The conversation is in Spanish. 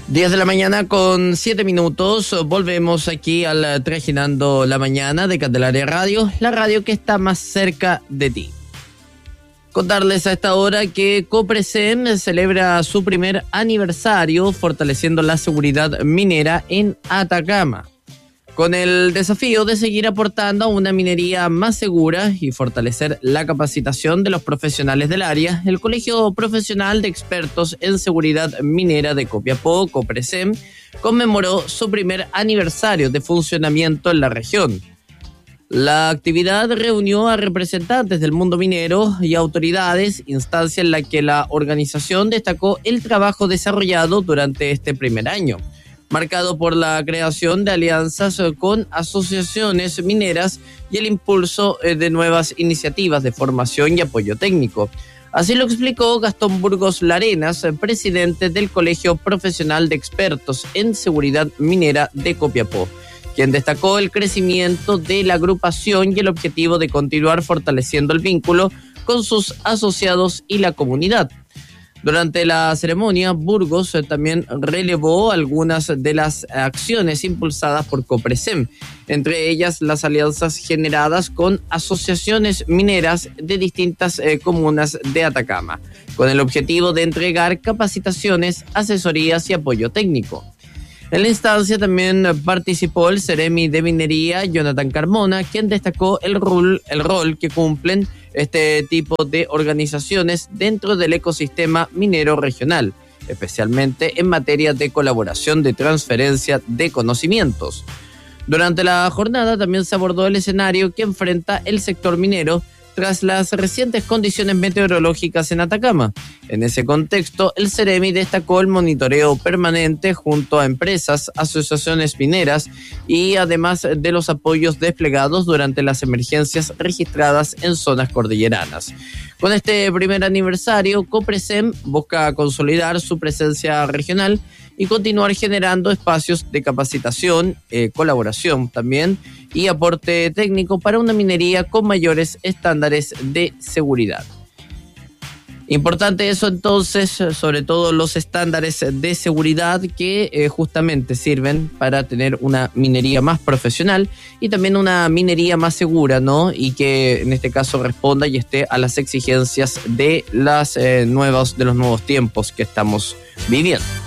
10 de la mañana con 7 minutos, volvemos aquí al Trajinando la Mañana de Candelaria Radio, la radio que está más cerca de ti. Contarles a esta hora que Copresem celebra su primer aniversario fortaleciendo la seguridad minera en Atacama, con el desafío de seguir aportando a una minería más segura y fortalecer la capacitación de los profesionales del área. El Colegio Profesional de Expertos en Seguridad Minera de Copiapó, Copresem, conmemoró su primer aniversario de funcionamiento en la región. La actividad reunió a representantes del mundo minero y autoridades, instancia en la que la organización destacó el trabajo desarrollado durante este primer año, marcado por la creación de alianzas con asociaciones mineras y el impulso de nuevas iniciativas de formación y apoyo técnico. Así lo explicó Gastón Burgos Larenas, presidente del Colegio Profesional de Expertos en Seguridad Minera de Copiapó, quien destacó el crecimiento de la agrupación y el objetivo de continuar fortaleciendo el vínculo con sus asociados y la comunidad. Durante la ceremonia, Burgos también relevó algunas de las acciones impulsadas por Copresem, entre ellas las alianzas generadas con asociaciones mineras de distintas comunas de Atacama, con el objetivo de entregar capacitaciones, asesorías y apoyo técnico. En la instancia también participó el Ceremi de Minería, Jonathan Carmona, quien destacó el rol que cumplen este tipo de organizaciones dentro del ecosistema minero regional, especialmente en materia de colaboración de transferencia de conocimientos. Durante la jornada también se abordó el escenario que enfrenta el sector minero tras las recientes condiciones meteorológicas en Atacama. En ese contexto, el Ceremi destacó el monitoreo permanente junto a empresas, asociaciones mineras y además de los apoyos desplegados durante las emergencias registradas en zonas cordilleranas. Con este primer aniversario, Copresem busca consolidar su presencia regional y continuar generando espacios de capacitación, colaboración también y aporte técnico para una minería con mayores estándares de seguridad. Importante eso entonces, sobre todo los estándares de seguridad que justamente sirven para tener una minería más profesional y también una minería más segura, ¿no? Y que en este caso responda y esté a las exigencias de los nuevos tiempos que estamos viviendo.